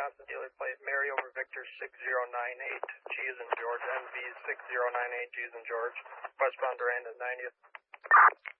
Wisconsin dealer plate, Mary over Victor 6098, G is in George, MV 6098, G is in George, westbound Durand at 90th.